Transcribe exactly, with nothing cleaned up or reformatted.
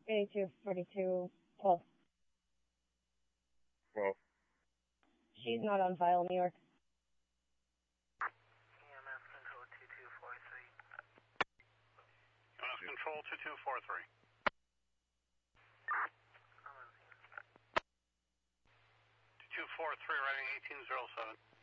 eighty-two forty-two twelve. twelve. She's not on file, New York. E M S control two two four three. E M S control two two four three. two two four three, writing eighteen zero seven.